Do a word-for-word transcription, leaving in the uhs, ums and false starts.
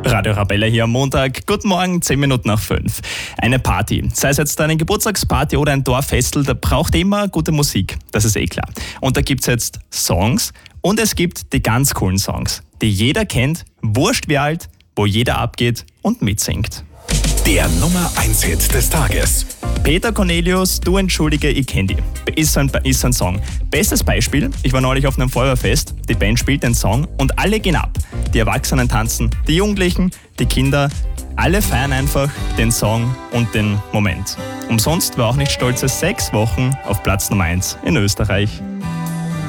Radio Arabella hier am Montag. Guten Morgen, zehn Minuten nach fünf. Eine Party, sei es jetzt eine Geburtstagsparty oder ein Dorffestel, da braucht immer gute Musik. Das ist eh klar. Und da gibt es jetzt Songs und es gibt die ganz coolen Songs, die jeder kennt, wurscht wie alt, wo jeder abgeht und mitsingt. Der Nummer eins Hit des Tages. Peter Cornelius, Du entschuldige, ich kenn dich, ist ein, ist ein Song. Bestes Beispiel, ich war neulich auf einem Feuerwehrfest, die Band spielt den Song und alle gehen ab. Die Erwachsenen tanzen, die Jugendlichen, die Kinder, alle feiern einfach den Song und den Moment. Umsonst war auch nicht stolze sechs Wochen auf Platz Nummer eins in Österreich.